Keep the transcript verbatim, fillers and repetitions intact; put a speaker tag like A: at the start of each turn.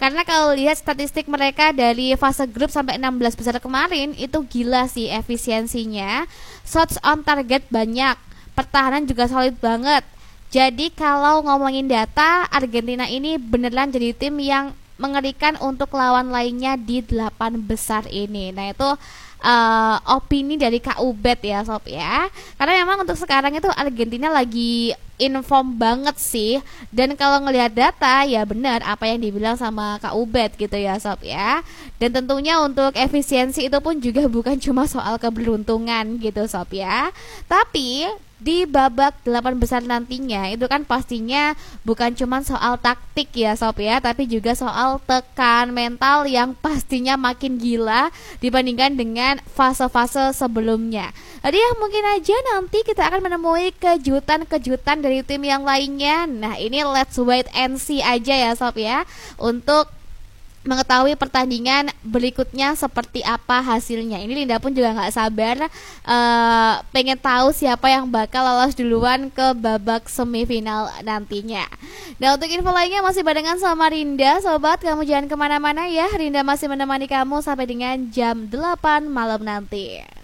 A: Karena kalau lihat statistik mereka dari fase grup sampai enam belas besar kemarin, itu gila sih efisiensinya. Shots on target banyak, pertahanan juga solid banget. Jadi kalau ngomongin data, Argentina ini beneran jadi tim yang mengerikan untuk lawan lainnya di delapan besar ini. Nah itu uh, opini dari Kak Ubed ya Sob ya. Karena memang untuk sekarang itu Argentina lagi inform banget sih. Dan kalau ngelihat data ya benar apa yang dibilang sama Kak Ubed gitu ya Sob ya. Dan tentunya untuk efisiensi itu pun juga bukan cuma soal keberuntungan gitu Sob ya. Tapi di babak delapan besar nantinya itu kan pastinya bukan cuma soal taktik ya Sob ya, tapi juga soal tekan mental yang pastinya makin gila dibandingkan dengan fase-fase sebelumnya. Jadi ya mungkin aja nanti kita akan menemui kejutan-kejutan dari tim yang lainnya. Nah ini let's wait and see aja ya Sob ya, untuk mengetahui pertandingan berikutnya seperti apa hasilnya. Ini Linda pun juga nggak sabar uh, pengen tahu siapa yang bakal lolos duluan ke babak semifinal nantinya. Nah untuk info lainnya masih barengan sama Rinda. Sobat kamu jangan kemana-mana ya, Rinda masih menemani kamu sampai dengan jam delapan malam nanti.